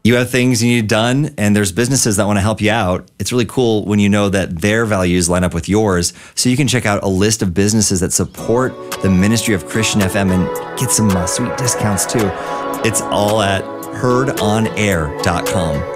you have things you need done and there's businesses that want to help you out, it's really cool when you know that their values line up with yours. So you can check out a list of businesses that support the ministry of Christian FM and get some sweet discounts too. It's all at heardonair.com.